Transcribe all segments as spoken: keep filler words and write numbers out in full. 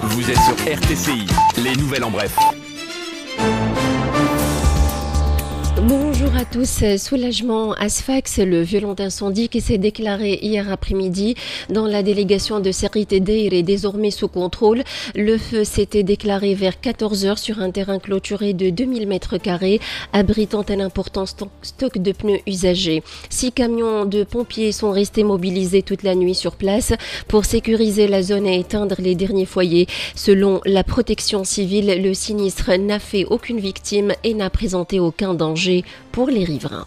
Vous êtes sur R T C I, les nouvelles en bref. Bonjour à tous. Soulagement à Sfax, le violent incendie qui s'est déclaré hier après-midi dans la délégation de Serrit Deir est désormais sous contrôle. Le feu s'était déclaré vers quatorze heures sur un terrain clôturé de deux mille mètres carrés, abritant un important stock de pneus usagés. Six camions de pompiers sont restés mobilisés toute la nuit sur place pour sécuriser la zone et éteindre les derniers foyers. Selon la protection civile, le sinistre n'a fait aucune victime et n'a présenté aucun danger pour les riverains.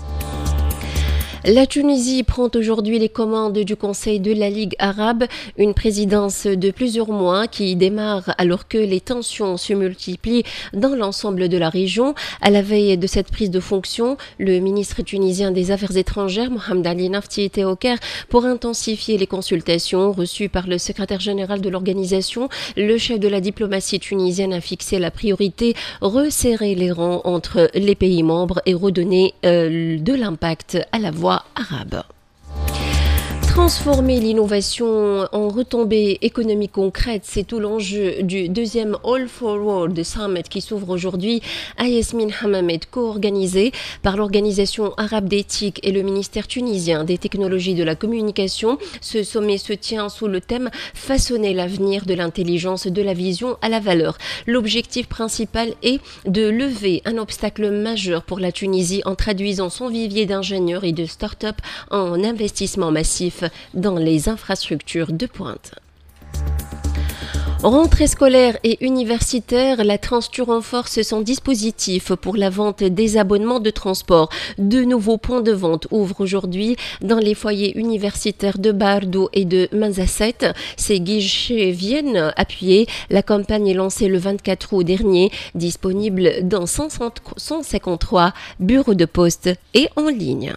La Tunisie prend aujourd'hui les commandes du Conseil de la Ligue arabe, une présidence de plusieurs mois qui démarre alors que les tensions se multiplient dans l'ensemble de la région. À la veille de cette prise de fonction, le ministre tunisien des Affaires étrangères, Mohamed Ali Nafti, était au Caire pour intensifier les consultations reçues par le secrétaire général de l'organisation. Le chef de la diplomatie tunisienne a fixé la priorité, resserrer les rangs entre les pays membres et redonner euh, de l'impact à la voix arabe. Transformer l'innovation en retombées économiques concrètes, c'est tout l'enjeu du deuxième All Forward Summit qui s'ouvre aujourd'hui à Yasmine Hammamet, co-organisé par l'Organisation arabe d'éthique et le ministère tunisien des technologies de la communication. Ce sommet se tient sous le thème « Façonner l'avenir de l'intelligence de la vision à la valeur ». L'objectif principal est de lever un obstacle majeur pour la Tunisie en traduisant son vivier d'ingénieurs et de start-up en investissement massif dans les infrastructures de pointe. Rentrée scolaire et universitaire, la Transtu renforce son dispositif pour la vente des abonnements de transport. De nouveaux points de vente ouvrent aujourd'hui dans les foyers universitaires de Bardo et de Manzasset. Ces guichets viennent appuyer la campagne lancée le vingt-quatre août dernier, disponible dans cent cinquante-trois bureaux de poste et en ligne.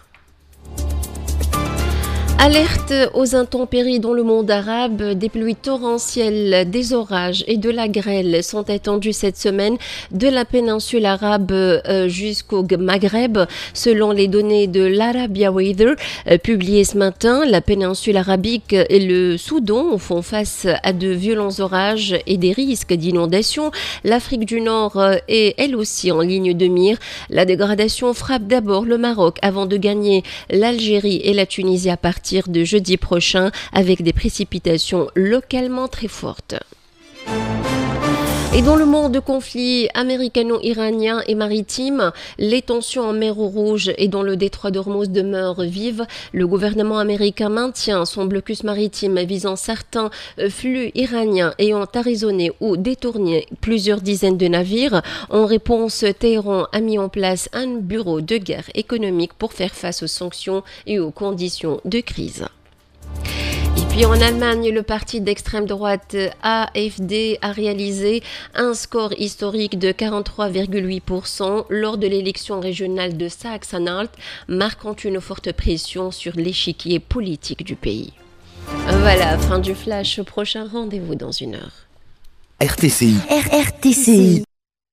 Alerte aux intempéries dans le monde arabe, des pluies torrentielles, des orages et de la grêle sont attendus cette semaine de la péninsule arabe euh, jusqu'au Maghreb. Selon les données de l'Arabia Weather euh, publiées ce matin, la péninsule arabique et le Soudan font face à de violents orages et des risques d'inondation. L'Afrique du Nord euh, est elle aussi en ligne de mire. La dégradation frappe d'abord le Maroc avant de gagner l'Algérie et la Tunisie à partir de jeudi prochain avec des précipitations localement très fortes. Et dans le monde de conflits américano-iranien et maritime, les tensions en mer Rouge et dans le détroit d'Ormuz demeurent vives. Le gouvernement américain maintient son blocus maritime visant certains flux iraniens ayant arraisonné ou détourné plusieurs dizaines de navires. En réponse, Téhéran a mis en place un bureau de guerre économique pour faire face aux sanctions et aux conditions de crise. Et puis en Allemagne, le parti d'extrême droite A F D a réalisé un score historique de quarante-trois virgule huit pour cent lors de l'élection régionale de Saxe-Anhalt, marquant une forte pression sur l'échiquier politique du pays. Voilà, fin du flash. Prochain rendez-vous dans une heure. R T C I. R R T C I.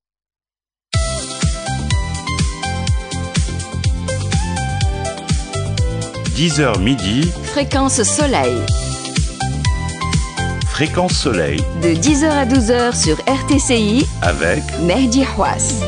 dix heures midi, Fréquence Soleil. Fréquence Soleil De dix heures à douze heures sur R T C I avec Mehdi Houas.